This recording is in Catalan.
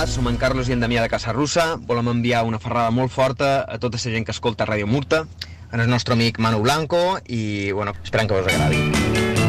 som en Carlos i en Damià de Casarussa. Volem enviar una ferrada molt forta a tota la gent que escolta Ràdio Murta, en el nostre amic Manu Blanco, i bueno, esperem que us agradi.